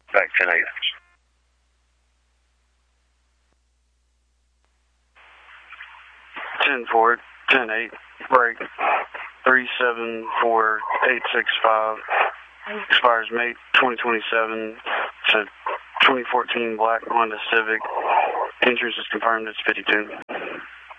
Back 10-8. 10 forward, 10-8, break, 374865, expires May 2027 to 2014 black Honda Civic. Insurance is confirmed, it's 52.